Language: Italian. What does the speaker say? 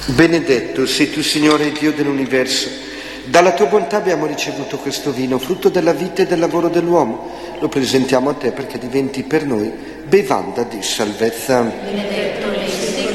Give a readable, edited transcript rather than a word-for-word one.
Benedetto sei tu, Signore Dio dell'universo. Dalla tua bontà abbiamo ricevuto questo vino, frutto della vita e del lavoro dell'uomo. Lo presentiamo a te perché diventi per noi bevanda di salvezza. Benedetto lei